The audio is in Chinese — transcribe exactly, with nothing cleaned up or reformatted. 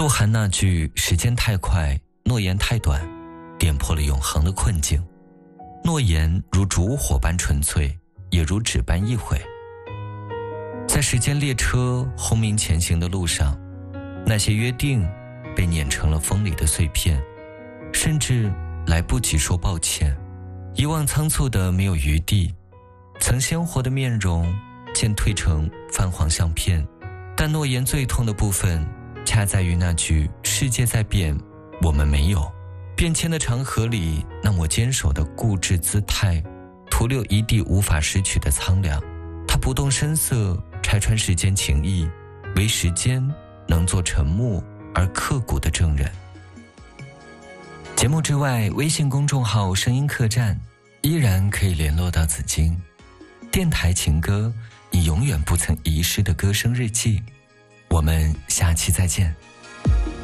含那句时间太快，诺言太短，点破了永恒的困境。诺言如烛火般纯粹，也如纸般易毁。在时间列车轰鸣前行的路上，那些约定被碾成了风里的碎片，甚至来不及说抱歉。遗忘仓促的没有余地，曾鲜活的面容渐褪成泛黄相片。但诺言最痛的部分恰在于那句世界在变，我们没有。变迁的长河里，那抹坚守的固执姿态徒留一地无法失去的苍凉。他不动声色拆穿时间情谊，唯时间能做沉默而刻骨的证人。节目之外，微信公众号声音客栈依然可以联络到紫金。电台情歌，你永远不曾遗失的歌声日记。我们下期再见。